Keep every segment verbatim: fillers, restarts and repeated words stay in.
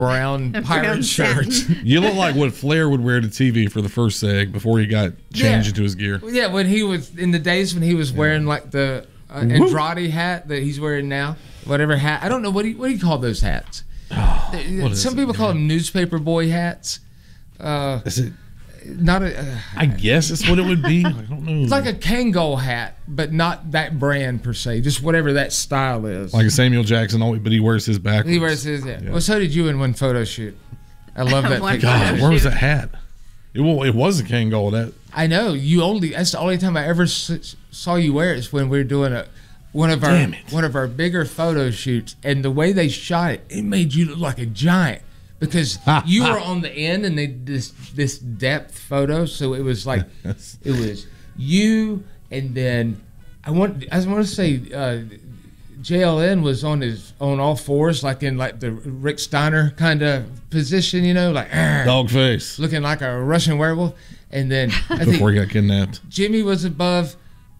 brown pirate brown shirt. You look like what Flair would wear to T V for the first seg before he got changed Yeah. into his gear. Yeah, when he was in the days when he was wearing like the uh, Andrade hat that he's wearing now, whatever hat. I don't know what do you, what do you call those hats? what is Some it, people call man? them newspaper boy hats. Uh, Is it? not a. Uh, I guess that's what it would be. I don't know. it's like a Kangol hat, but not that brand per se. Just whatever that style is. like a Samuel Jackson, always- but he wears his backwards. he wears his. Yeah. Yeah. Well, so did you in one photo shoot. I love that One picture. God, where was that hat? It, well, it was a Kangol. That I know you only. That's the only time I ever s- saw you wear it is when we were doing a one of our Damn it. one of our bigger photo shoots, and the way they shot it, it made you look like a giant because you were on the end, and they did this this depth photo, so it was like it was you, and then I want I want to say. Uh, J L N was on his on all fours, like in like the Rick Steiner kind of position, you know, like "Arr," dog face looking like a Russian werewolf. And then I before think he got kidnapped. Jimmy was above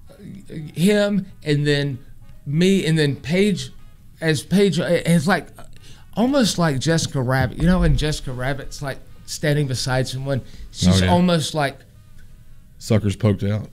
him, and then me, and then Paige as Paige. It's like almost like Jessica Rabbit, you know, and Jessica Rabbit's like standing beside someone. She's Oh, yeah. almost like Suckers poked out.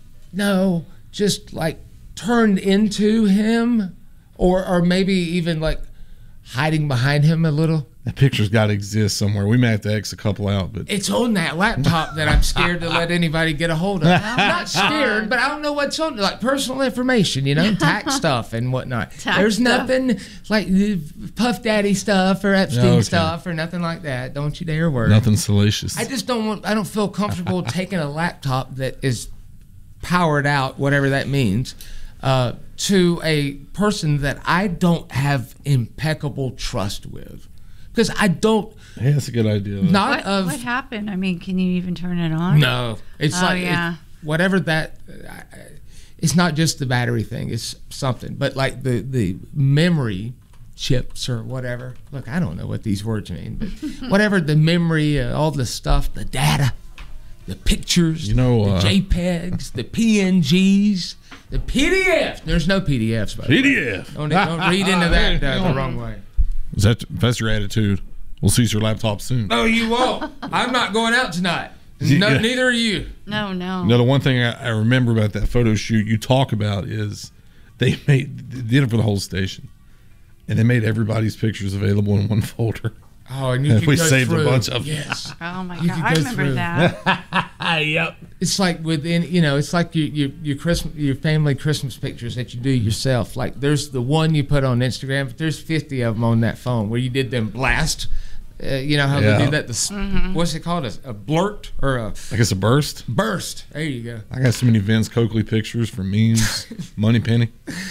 no, just like turned into him, or or maybe even like hiding behind him a little. That picture's got to exist somewhere. We may have to X a couple out, but It's on that laptop that I'm scared to let anybody get a hold of. I'm not scared, but I don't know what's on it. Like personal information, you know, tax stuff and whatnot. Tax There's stuff. nothing like uh, Puff Daddy stuff or Epstein Okay. stuff or nothing like that. Don't you dare worry. nothing salacious. I just don't want. I don't feel comfortable taking a laptop that is powered out, whatever that means, uh, to a person that I don't have impeccable trust with, because I don't. Yeah, that's a good idea. though. Not What, of what happened? I mean, can you even turn it on? no. It's Oh, like it- yeah. whatever that. I- It's not just the battery thing. It's something, but like the the memory chips or whatever. Look, I don't know what these words mean, but whatever the memory, uh, all the stuff, the data, the pictures, You know, the uh, JPEGs, the P N Gs, the P D Fs. There's no P D Fs, by the way. P D F. Don't, don't read into that uh, the wrong way. Is that, if that's your attitude, we'll see your laptop soon. No, you won't. I'm not going out tonight. No, Yeah. neither are you. No, no. No, the one thing I, I remember about that photo shoot you talk about is they made they did it for the whole station, and they made everybody's pictures available in one folder. Oh, and you And could we go saved a through. bunch of- Yes. Oh my You god, could I go remember through. that. Yep. It's like within, you know, it's like your your your Christmas, your family Christmas pictures that you do yourself. Like there's the one you put on Instagram, but there's fifty of them on that phone where you did them blast. Uh, you know how Yeah. they do that? The s what's it called? A, a blurt or a I guess a burst. burst? There you go. I got so many Vince Coakley pictures for memes. Money Penny.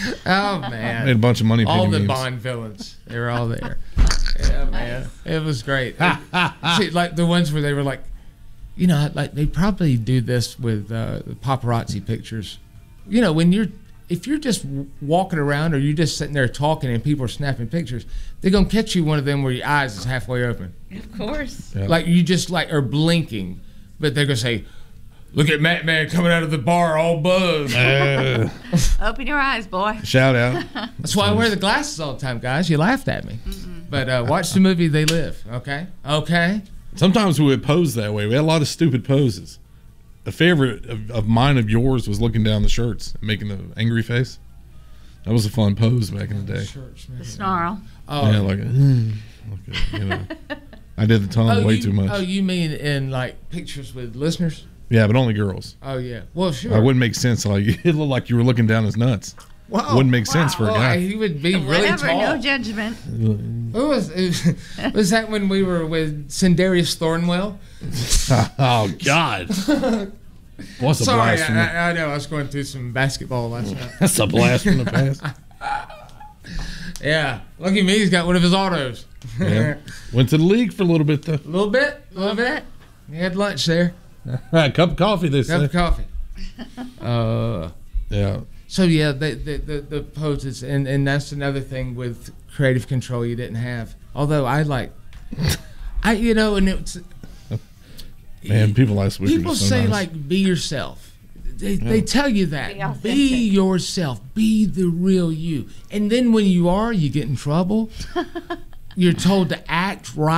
Oh I made a man, bunch of Money Penny all the memes. Bond villains, they were all there. Yeah, man, it was great. See, like the ones where they were like, you know, like they probably do this with uh, the paparazzi pictures. You know, when you're if you're just walking around or you're just sitting there talking and people are snapping pictures, they're gonna catch you one of them where your eyes is halfway open, Of course. Yeah. like you just like are blinking, but they're gonna say, "Look at Matt Man coming out of the bar all buzzed." Uh, Open your eyes, boy. shout out. That's why I wear the glasses all the time, guys. You laughed at me, but uh, watch the movie They Live. Okay, okay. Sometimes we would pose that way. We had a lot of stupid poses. A favorite of, of mine of yours was looking down the shirts and making the angry face. That was a fun pose back in the day. Shirts, man. The snarl. Oh, Yeah, like, a, "Hmm," like a, you know. I did the tongue oh, way you, too much. Oh, you mean in like pictures with listeners? Yeah, but only girls. Oh yeah. Well, sure. It wouldn't make sense. Like it looked like you were looking down his nuts. Wow. Wouldn't make sense for a Well, guy. he would be really Whatever, tall. no judgment. Who was, was that when we were with Sindarius Thornwell? Oh God! What's a Sorry, blast from the, I, I know I was going through some basketball last night. that's a blast from the past. Yeah, lucky me, he's got one of his autos. Yeah. Went to the league for a little bit though. A little bit, a little bit. He had lunch there. Right, cup of coffee. They Cup say. of coffee. Uh, Yeah. so yeah, the the, the, the poses, and, and that's another thing with creative control you didn't have. Although I like, I you know, and it's Man, people last week. people were so say nice. like be yourself. They, they tell you that Be authentic. be yourself, be the real you, and then when you are, you get in trouble. you're told to act right.